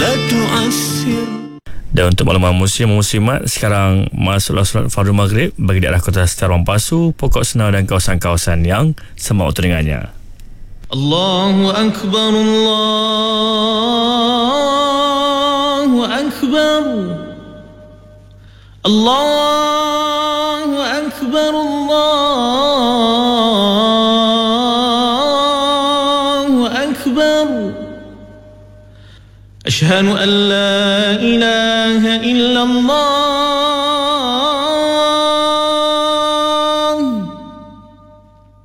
لا تعسر. Dan untuk makluman muslimat, sekarang masuklah solat fardu maghrib bagi daerah Kota Setar, Pasu, Pokok Senau dan kawasan-kawasan yang semak waktu dengannya. Allahu Akbar, Allahu Akbar, Allahu Akbar, Allahu Akbar. Ashhadu an la ilaha illallah